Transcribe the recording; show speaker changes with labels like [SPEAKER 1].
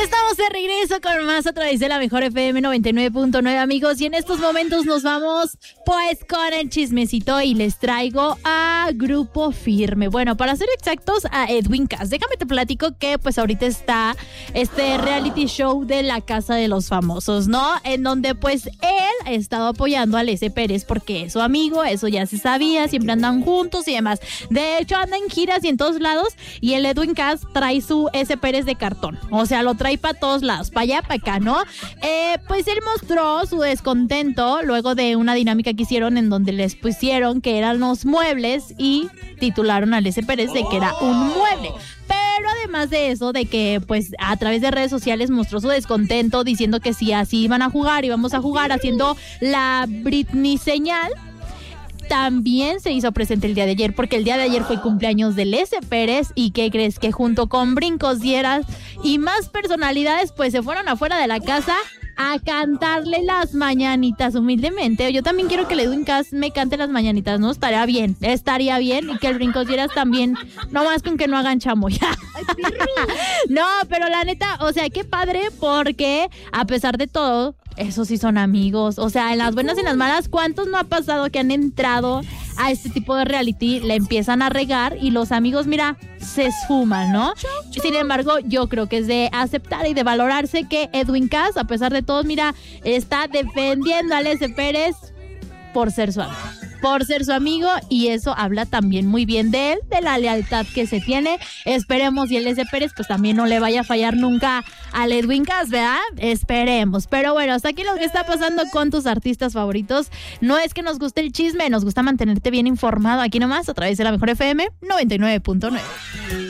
[SPEAKER 1] Estamos de regreso con más a través de la mejor FM 99.9, amigos, y en estos momentos nos vamos pues con el chismecito y les traigo a Grupo Firme. Bueno, para ser exactos, a Edwin Cass. Déjame te platico que pues ahorita está este reality show de La Casa de los Famosos, ¿no? En donde pues él ha estado apoyando a Lece Pérez porque es su amigo, eso ya se sabía, siempre andan juntos y demás. De hecho, andan en giras y en todos lados, y el Edwin Cass trae su S. Pérez de cartón, o sea, lo trae para todos lados, para allá, para acá, ¿no? Pues él mostró su descontento luego de una dinámica que hicieron en donde les pusieron que eran los muebles y titularon a Lece Pérez de que era un mueble. Pero además de eso, de que pues a través de redes sociales mostró su descontento diciendo que si así iban a jugar, íbamos a jugar haciendo la Britney señal. También se hizo presente el día de ayer, porque el día de ayer fue cumpleaños de Lece Pérez. ¿Y qué crees? Que junto con Brincos Dieras y más personalidades, pues se fueron afuera de la casa a cantarle las mañanitas humildemente. Yo también quiero que el Edwin Cass me cante las mañanitas, ¿no? Estaría bien, y que el Brincos Dieras también, no más con que no hagan chamoya. No, pero la neta, o sea, qué padre, porque a pesar de todo, esos sí son amigos. O sea, en las buenas y en las malas, ¿cuántos no ha pasado que han entrado a este tipo de reality, le empiezan a regar y los amigos, mira, se esfuman, ¿no? Sin embargo, yo creo que es de aceptar y de valorarse que Edwin Cass, a pesar de todo, mira, está defendiendo a Lece Pérez por ser su amigo. Y eso habla también muy bien de él, de la lealtad que se tiene. Esperemos y el Lece Pérez pues también no le vaya a fallar nunca al Edwin Cass, ¿verdad? Esperemos. Pero bueno, hasta aquí lo que está pasando con tus artistas favoritos. No es que nos guste el chisme, nos gusta mantenerte bien informado aquí nomás a través de la mejor FM 99.9.